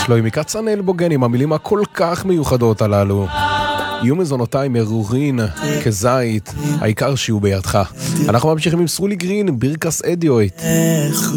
שלוימי כצנל בוגן עם המילים הכל כך מיוחדות הללו. יהיו מזונותיי מרורין כזית, העיקר שיהיו בידך. אנחנו ממשיכים עם סרולי גרין, בירקס אדיוט.